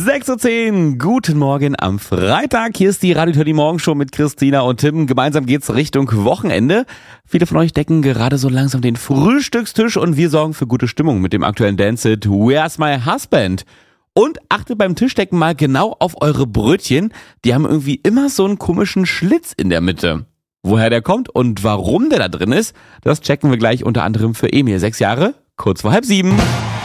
6:10 Uhr, guten Morgen am Freitag. Hier ist die Radio Teddy Morgenshow mit Christina und Tim. Gemeinsam geht's Richtung Wochenende. Viele von euch decken gerade so langsam den Frühstückstisch und wir sorgen für gute Stimmung mit dem aktuellen Dance-Hit Where's My Husband? Und achtet beim Tischdecken mal genau auf eure Brötchen. Die haben irgendwie immer so einen komischen Schlitz in der Mitte. Woher der kommt und warum der da drin ist, das checken wir gleich unter anderem für Emil. 6 Jahre, kurz vor 6:30.